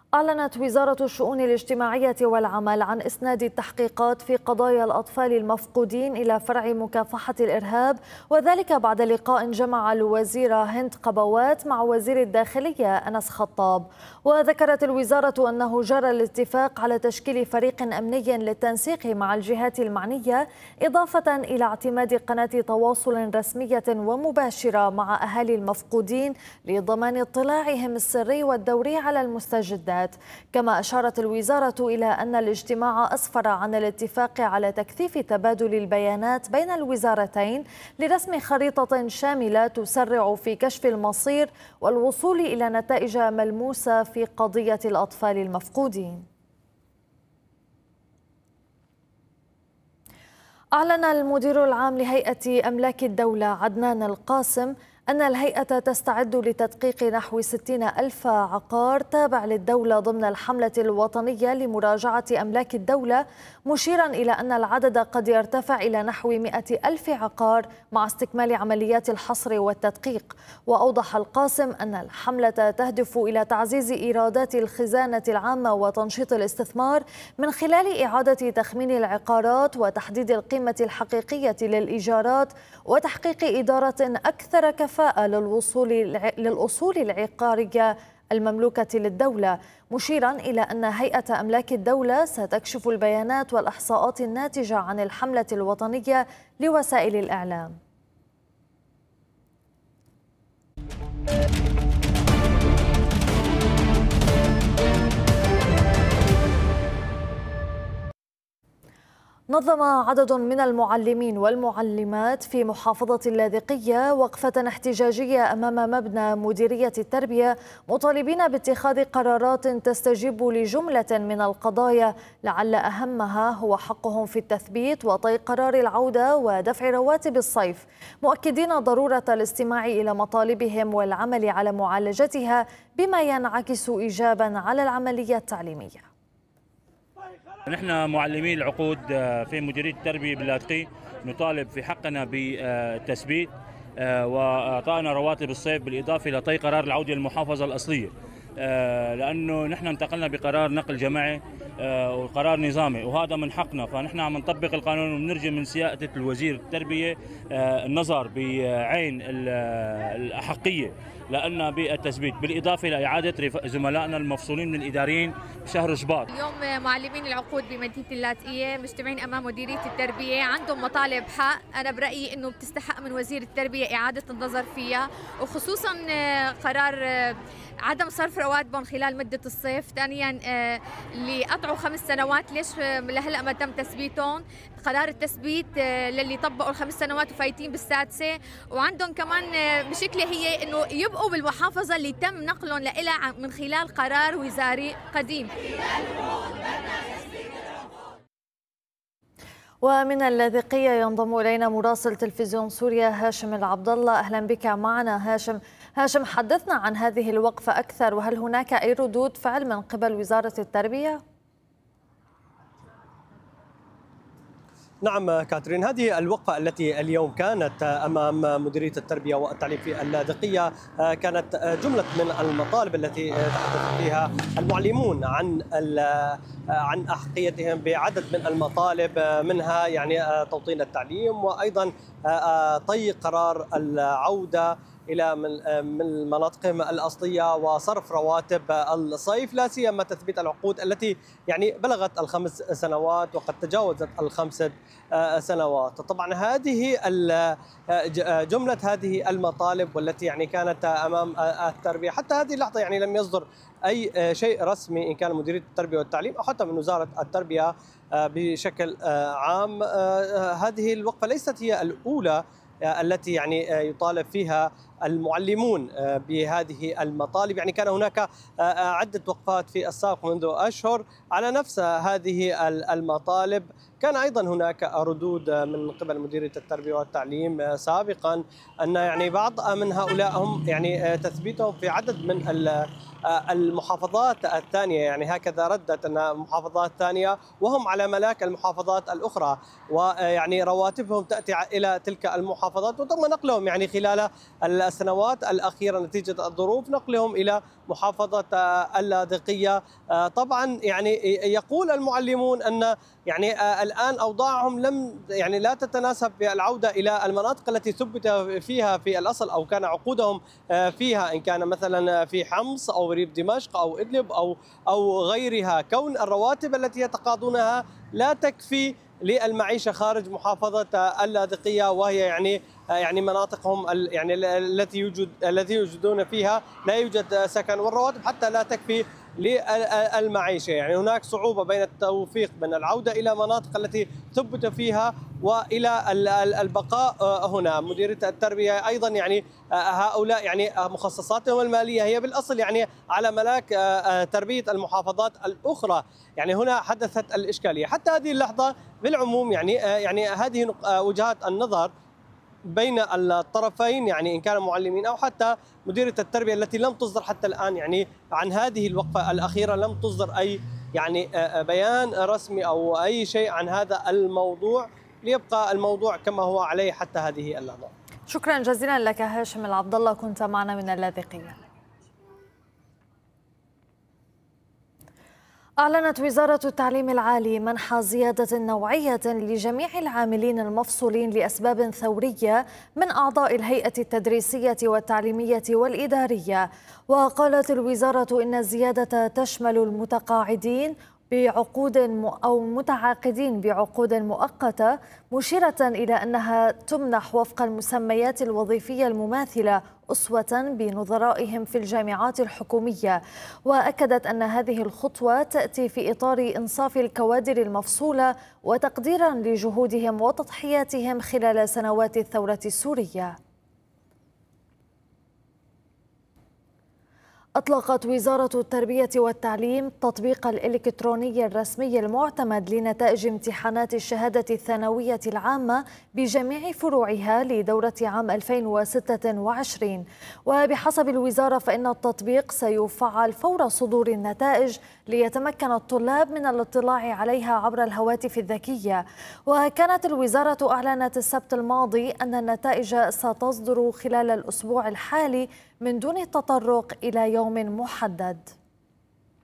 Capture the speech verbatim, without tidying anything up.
أعلنت وزارة الشؤون الاجتماعية والعمل عن إسناد التحقيقات في قضايا الأطفال المفقودين إلى فرع مكافحة الإرهاب، وذلك بعد لقاء جمع الوزيرة هند قبوات مع وزير الداخلية أنس خطاب. وذكرت الوزارة أنه جرى الاتفاق على تشكيل فريق أمني للتنسيق مع الجهات المعنية، إضافة إلى اعتماد قناة تواصل رسمية ومباشرة مع أهالي المفقودين لضمان اطلاعهم السري والدوري على المستجدات. كما أشارت الوزارة إلى أن الاجتماع أسفر عن الاتفاق على تكثيف تبادل البيانات بين الوزارتين لرسم خريطة شاملة تسرع في كشف المصير والوصول إلى نتائج ملموسة في قضية الأطفال المفقودين. أعلن المدير العام لهيئة أملاك الدولة عدنان القاسم أن الهيئة تستعد لتدقيق نحو ستين ألف عقار تابع للدولة ضمن الحملة الوطنية لمراجعة أملاك الدولة، مشيرا إلى أن العدد قد يرتفع إلى نحو مئة ألف عقار مع استكمال عمليات الحصر والتدقيق. وأوضح القاسم أن الحملة تهدف إلى تعزيز إيرادات الخزانة العامة وتنشيط الاستثمار من خلال إعادة تخمين العقارات وتحديد القيمة الحقيقية للإيجارات وتحقيق إدارة أكثر كفاءة للوصول للأصول العقارية المملوكة للدولة، مشيرا إلى أن هيئة أملاك الدولة ستكشف البيانات والإحصاءات الناتجة عن الحملة الوطنية لوسائل الإعلام. نظم عدد من المعلمين والمعلمات في محافظة اللاذقية وقفة احتجاجية أمام مبنى مديرية التربية، مطالبين باتخاذ قرارات تستجيب لجملة من القضايا لعل أهمها هو حقهم في التثبيت وطي قرار العودة ودفع رواتب الصيف، مؤكدين ضرورة الاستماع إلى مطالبهم والعمل على معالجتها بما ينعكس إيجابا على العملية التعليمية. نحن معلمي العقود في مديرية التربية باللاذقية نطالب في حقنا بالتثبيت وإعطائنا رواتب الصيف بالإضافة إلى طي قرار العودة للمحافظة الأصلية، لأنه نحن انتقلنا بقرار نقل جماعي وقرار نظامي وهذا من حقنا، فنحن عم نطبق القانون وبنرجو من سيادة الوزير التربية النظر بعين الأحقية لأن بالتثبيت، بالإضافة إلى إعادة زملائنا المفصولين من الإداريين بشهر شباط. اليوم معلمين العقود بمدينة اللاذقية مجتمعين أمام مديرية التربية، عندهم مطالب حق، أنا برأيي إنه بتستحق من وزير التربية إعادة النظر فيها، وخصوصا قرار عدم صرف رواتبهم خلال مدة الصيف. ثانيا اللي قطعوا خمس سنوات ليش لهلا ما تم تثبيتهم؟ قرار التثبيت للي طبقوا الخمس سنوات وفايتين بالسادسة، وعندهم كمان مشكلة هي إنه يبقوا بالمحافظة اللي تم نقلهم لإلها من خلال قرار وزاري قديم. ومن اللاذقية ينضم إلينا مراسل تلفزيون سوريا هاشم العبد الله. أهلا بك معنا هاشم. هاشم، حدثنا عن هذه الوقفة أكثر، وهل هناك أي ردود فعل من قبل وزارة التربية؟ نعم كاترين، هذه الوقفة التي اليوم كانت أمام مديرية التربية والتعليم في اللاذقية كانت جملة من المطالب التي تحدث فيها المعلمون عن عن أحقيتهم بعدد من المطالب، منها يعني توطين التعليم وأيضا طي قرار العودة إلى من مناطقهم الأصلية وصرف رواتب الصيف، لا سيما تثبيت العقود التي يعني بلغت الخمس سنوات وقد تجاوزت الخمس سنوات. طبعا هذه جملة هذه المطالب والتي يعني كانت أمام التربية حتى هذه اللحظة يعني لم يصدر أي شيء رسمي إن كان مديرية التربية والتعليم أو حتى من وزارة التربية بشكل عام. هذه الوقفة ليست هي الأولى التي يعني يطالب فيها المعلمون بهذه المطالب، يعني كان هناك عدة وقفات في السابق منذ أشهر على نفس هذه المطالب. كان أيضا هناك ردود من قبل مديرية التربية والتعليم سابقا أن يعني بعض من هؤلاء هم يعني تثبيتهم في عدد من المحافظات الثانية، يعني هكذا ردت أن محافظات ثانية وهم على ملاك المحافظات الأخرى، ويعني رواتبهم تأتي إلى تلك المحافظات وتم نقلهم يعني خلال السنوات الأخيرة نتيجة الظروف نقلهم إلى محافظة اللاذقية. طبعا يعني يقول المعلمون أن يعني الآن أوضاعهم لم يعني لا تتناسب بالعودة إلى المناطق التي ثبت فيها في الأصل أو كان عقودهم فيها، إن كان مثلا في حمص أو ريف دمشق أو إدلب أو أو غيرها، كون الرواتب التي يتقاضونها لا تكفي للمعيشة خارج محافظة اللاذقية، وهي يعني يعني مناطقهم يعني التي يوجد التي يوجدون فيها لا يوجد سكن، والرواتب حتى لا تكفي للمعيشة. يعني هناك صعوبة بين التوفيق بين العودة إلى مناطق التي ثبت فيها وإلى البقاء هنا. مديرية التربية أيضا يعني هؤلاء يعني مخصصاتهم المالية هي بالأصل يعني على ملاك تربية المحافظات الأخرى، يعني هنا حدثت الإشكالية. حتى هذه اللحظة بالعموم يعني يعني هذه وجهات النظر بين الطرفين، يعني إن كانوا معلمين أو حتى مديرية التربية التي لم تصدر حتى الآن يعني عن هذه الوقفة الأخيرة لم تصدر أي يعني بيان رسمي أو أي شيء عن هذا الموضوع، ليبقى الموضوع كما هو عليه حتى هذه اللحظة. شكرا جزيلا لك هاشم العبد الله، كنت معنا من اللاذقية. أعلنت وزارة التعليم العالي منح زيادة نوعية لجميع العاملين المفصولين لأسباب ثورية من أعضاء الهيئة التدريسية والتعليمية والإدارية. وقالت الوزارة إن الزيادة تشمل المتقاعدين بعقود أو متعاقدين بعقود مؤقتة، مشيرة إلى أنها تمنح وفق المسميات الوظيفية المماثلة أسوة بنظرائهم في الجامعات الحكومية. وأكدت أن هذه الخطوة تأتي في إطار إنصاف الكوادر المفصولة وتقديرا لجهودهم وتضحياتهم خلال سنوات الثورة السورية. أطلقت وزارة التربية والتعليم التطبيق الإلكتروني الرسمي المعتمد لنتائج امتحانات الشهادة الثانوية العامة بجميع فروعها لدورة عام ألفين وستة وعشرين. وبحسب الوزارة فإن التطبيق سيفعل فور صدور النتائج ليتمكن الطلاب من الاطلاع عليها عبر الهواتف الذكية. وكانت الوزارة أعلنت السبت الماضي أن النتائج ستصدر خلال الأسبوع الحالي من دون التطرق إلى يوم محدد.